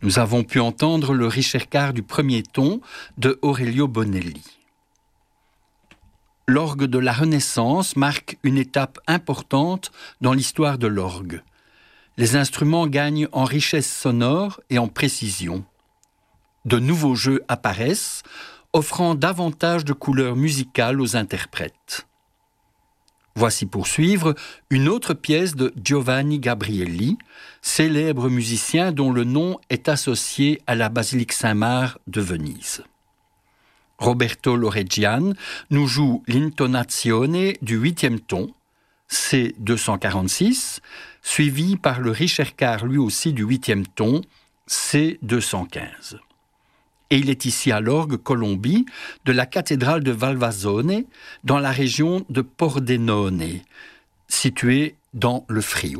Nous avons pu entendre le ricercar du premier ton de Aurelio Bonelli. L'orgue de la Renaissance marque une étape importante dans l'histoire de l'orgue. Les instruments gagnent en richesse sonore et en précision. De nouveaux jeux apparaissent, offrant davantage de couleurs musicales aux interprètes. Voici pour suivre une autre pièce de Giovanni Gabrielli, célèbre musicien dont le nom est associé à la basilique Saint-Marc de Venise. Roberto Loreggian nous joue l'intonazione du 8e ton, C246, suivi par le ricercar lui aussi du 8e ton, C215. Et il est ici à l'orgue Colombi de la cathédrale de Valvasone, dans la région de Pordenone, située dans le Friuli.